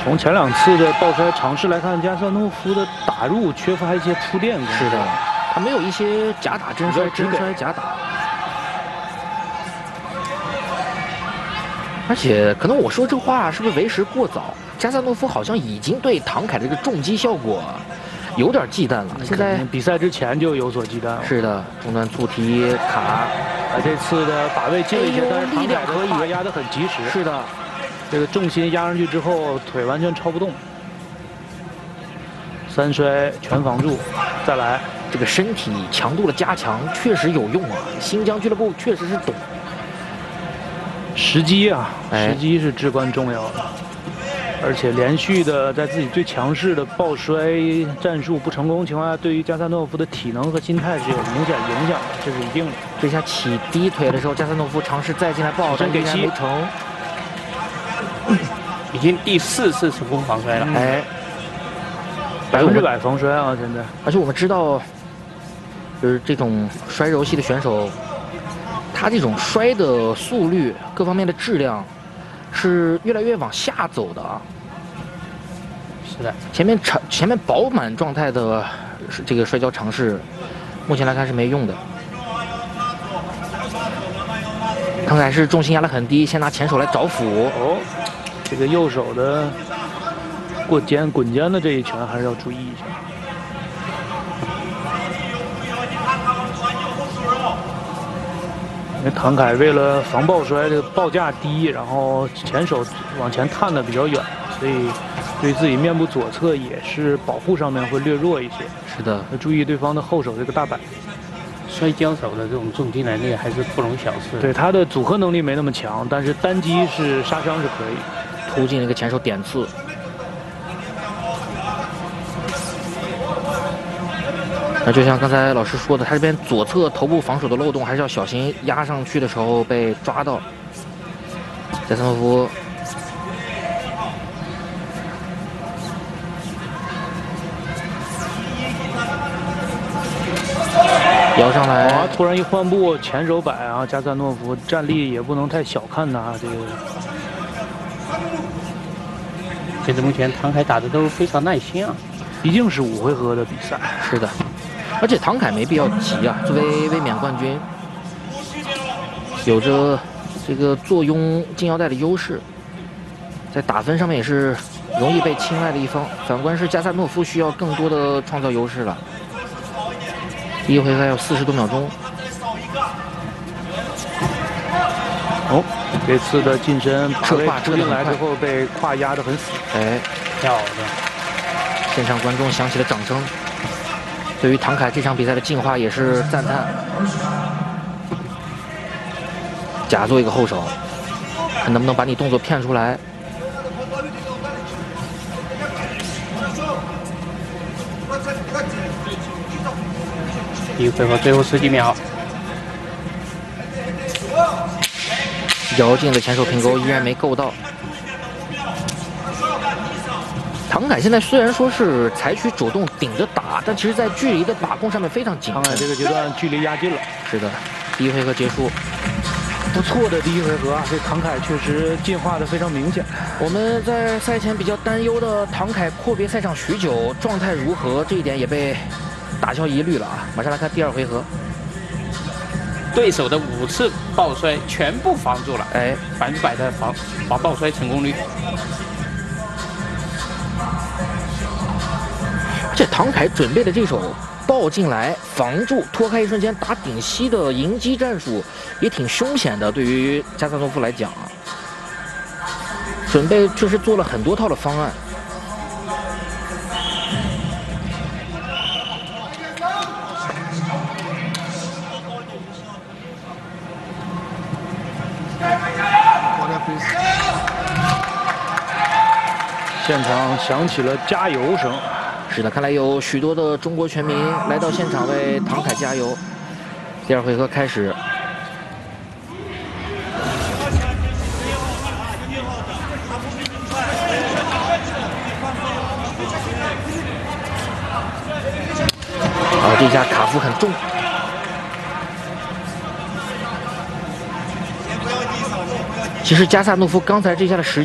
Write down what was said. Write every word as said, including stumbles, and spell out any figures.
从前两次的抱摔尝试来看，加萨诺夫的打入缺乏一些铺垫。 是的，他没有一些假打真摔、真摔假打。而且，可能我说这话是不是为时过早？加萨诺夫好像已经对唐凯的这个重击效果有点忌惮了。现在比赛之前就有所忌惮了。 是的，中段促踢卡， 啊，这次的把位进了一些，但是唐凯可以的压得很及时。 是的。 这个重心压上去之后，腿完全超不动。三摔全防住，再来， 这个身体强度的加强确实有用啊！新疆俱乐部确实是懂时机啊， 哎、 时机是至关重要的。而且连续的在自己最强势的抱摔战术不成功情况下，对于加萨诺夫的体能和心态是有明显影响的，这是一定的。 这下起低腿的时候，加萨诺夫尝试再进来抱，但给膝没成。 已经第四次成功防摔了， 哎， 百分之百防摔啊！现在， 而且我们知道，就是这种摔柔系的选手，他这种摔的速率、各方面的质量，是越来越往下走的啊。 是的， 前面长前面饱满状态的这个摔跤尝试，目前来看是没用的。唐凯是重心压得很低，先拿前手来找斧。 哦。 这个右手的过肩、滚肩的这一拳还是要注意一下。因为唐凯为了防抱摔，这个抱架低，然后前手往前探的比较远，所以对自己面部左侧也是保护上面会略弱一些。 是的， 要注意对方的后手这个大摆。 摔跤手的这种重击能力还是不容小视。 对他的组合能力没那么强，但是单击是杀伤是可以。 突进了一个前手点刺，那就像刚才老师说的，他这边左侧头部防守的漏洞还是要小心，压上去的时候被抓到。加萨诺夫摇上来， 啊！突然一换步，前手摆啊，加萨诺夫站立也不能太小看他这个。 截至目前，唐凯打的都非常耐心啊， 毕竟是五回合的比赛。 是的，而且唐凯没必要急啊，作为卫冕冠军，有着这个坐拥金腰带的优势，在打分上面也是容易被青睐的一方。反观是加萨诺夫需要更多的创造优势了。第一回合还有四十多秒钟。 哦。 这次的近身侧胯出进来之后被胯压得很死， 哎， 漂亮！ 现场观众响起了掌声，对于唐凯这场比赛的进化也是赞叹。假做一个后手，看能不能把你动作骗出来。 第一回合最后十几秒。 摇进了前手平勾，依然没够到。唐凯现在虽然说是采取主动顶着打，但其实在距离的把控上面非常紧。 唐凯这个阶段距离压近了。 是的，第一回合结束， 不错的第一回合啊！这唐凯确实进化的非常明显。 我们在赛前比较担忧的唐凯阔别赛场许久，状态如何，这一点也被打消疑虑了啊！马上来看第二回合。 对手的五次抱摔全部防住了， 哎， 百分之百的防防抱摔成功率。 而且唐凯准备的这手抱进来防住脱开一瞬间打顶膝的迎击战术，也挺凶险的。对于加萨诺夫来讲啊，准备确实做了很多套的方案。 现场响起了加油声。 是的，看来有许多的中国全民来到现场为唐凯加油。第二回合开始，好，这下卡夫很重。其实加萨诺夫刚才这下的时